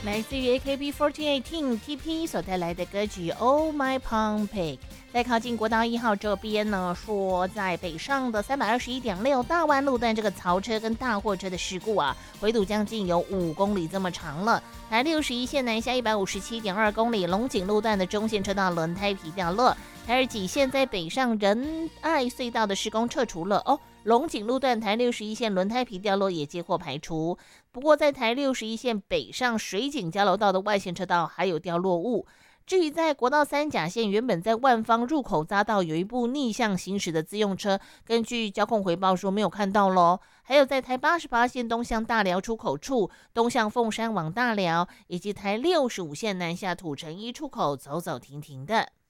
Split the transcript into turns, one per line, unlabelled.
来自于 AKB48 TP 所带来的歌曲 Oh My Pompey。在靠近国道1号这边呢，说在北上的321.6大湾路段这个槽车跟大货车的事故啊，回堵将近有5公里这么长了。台61线南下157.2公里，龙井路段的中线车道轮胎皮掉落。台20线在北上仁爱隧道的施工撤除了哦。龙井路段台61线轮胎皮掉落也接获排除，不过在台61线北上水井交流道的外线车道还有掉落物。至于在国道3甲线，原本在万方入口匝道有一部逆向行驶的自用车，根据交控回报说没有看到咯。还有在台88线东向大寮出口处，东向凤山往大寮，以及台65线南下土城1出口走走停停的。